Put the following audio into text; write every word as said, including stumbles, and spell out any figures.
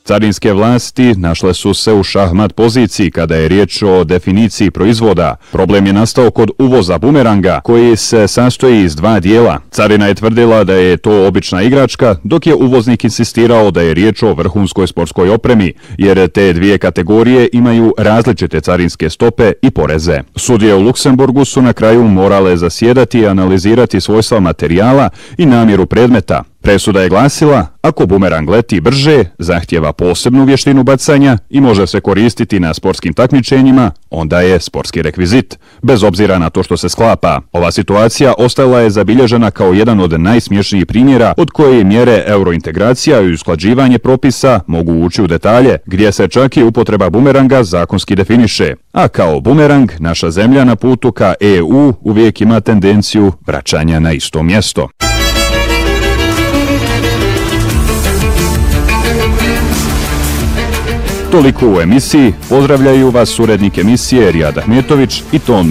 Carinske vlasti našle su se u šahmat poziciji kada je riječ o definiciji proizvoda. Problem je nastao kod uvoza bumeranga, koji se sastoji iz dva dijela. Carina je tvrdila da je to obična igračka, dok je uvoznik insistirao da je riječ o vrhunskoj sportskoj opremi, jer te dvije kategorije imaju različite carinske stope i poreze. Sudije u Luksemburgu su na kraju morale zasjedati i analizirati svojstva materijala i namjeru predmeta. Presuda je glasila, ako bumerang leti brže, zahtjeva posebnu vještinu bacanja i može se koristiti na sportskim takmičenjima, onda je sportski rekvizit, bez obzira na to što se sklapa. Ova situacija ostala je zabilježena kao jedan od najsmješnijih primjera od koje mjere eurointegracija i usklađivanje propisa mogu ući u detalje, gdje se čak i upotreba bumeranga zakonski definiše. A kao bumerang, naša zemlja na putu ka E U uvijek ima tendenciju vraćanja na isto mjesto. Toliko u emisiji. Pozdravljaju vas urednik emisije Rijad Ahmetović i Ton